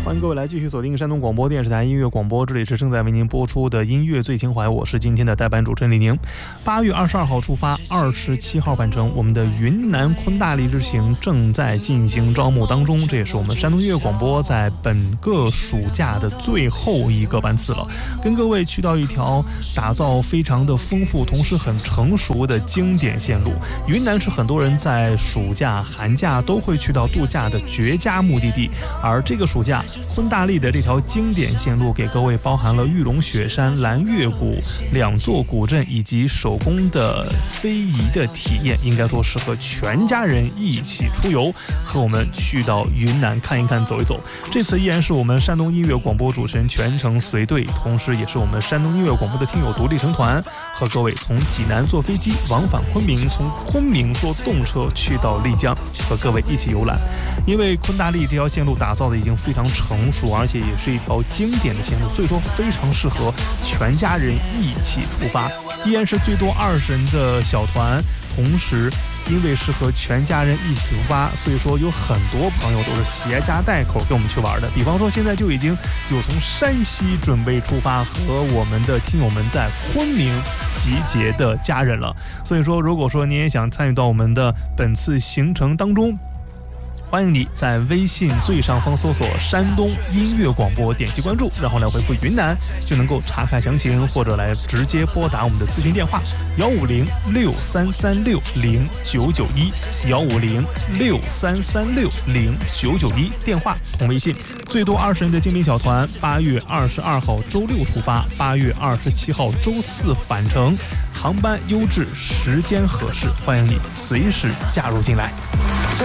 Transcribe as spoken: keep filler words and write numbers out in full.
欢迎各位来继续锁定山东广播电视台音乐广播，这里是正在为您播出的音乐最情怀，我是今天的代班主持人李宁。八月二十二号出发，二十七号返程，我们的云南昆大理之行正在进行招募当中，这也是我们山东音乐广播在本个暑假的最后一个班次了，跟各位去到一条打造非常的丰富，同时很成熟的经典线路。云南是很多人在暑假、寒假都会去到度假的绝佳目的地，而这个暑假昆大利的这条经典线路给各位包含了玉龙雪山、蓝月谷两座古镇以及手工的非遗的体验，应该说是和全家人一起出游，和我们去到云南看一看、走一走。这次依然是我们山东音乐广播主持人全程随队，同时也是我们山东音乐广播的听友独立成团，和各位从济南坐飞机往返昆明，从昆明坐动车去到丽江，和各位一起游览。因为昆大利这条线路打造的已经非常成熟，而且也是一条经典的线路，所以说非常适合全家人一起出发。依然是最多二十人的小团，同时因为是和全家人一起出发，所以说有很多朋友都是携家带口跟我们去玩的。比方说现在就已经有从山西准备出发和我们的听友们在昆明集结的家人了。所以说如果说你也想参与到我们的本次行程当中，欢迎你在微信最上方搜索山东音乐广播，点击关注，然后来回复云南，就能够查看详情，或者来直接拨打我们的咨询电话幺五零六三三六零九九一幺五零六三三六零九九一，电话同微信。最多二十人的精品小团，八月二十二号周六出发，八月二十七号周四返程，航班优质，时间合适，欢迎你随时加入进来。